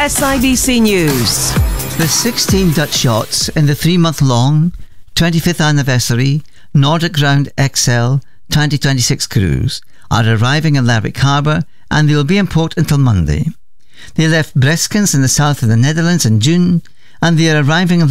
SIBC News. The 16 Dutch yachts in the 3-month-long 25th anniversary Nordic Round XL 2026 cruise are arriving in Lerwick Harbour, and they will be in port until Monday. They left Breskens in the south of the Netherlands in June, and they are arriving in